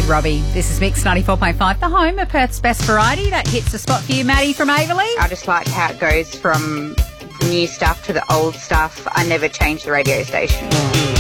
Robbie. This is Mix 94.5, the home of Perth's best variety. That hits the spot for you, Maddie from Averley. I just like how it goes from the new stuff to the old stuff. I never change the radio station.